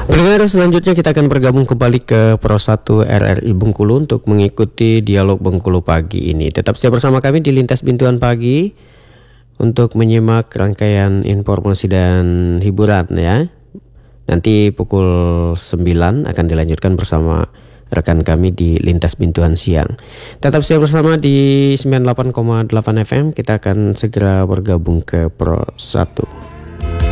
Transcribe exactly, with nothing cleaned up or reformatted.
Pendengar, selanjutnya kita akan bergabung kembali ke Pro satu R R I Bengkulu untuk mengikuti dialog Bengkulu pagi ini. Tetap setia bersama kami di Lintas Bintuan Pagi untuk menyimak rangkaian informasi dan hiburan ya. Nanti pukul sembilan akan dilanjutkan bersama rekan kami di Lintas Bintuan Siang. Tetap setia bersama di sembilan puluh delapan koma delapan F M. Kita akan segera bergabung ke Pro satu.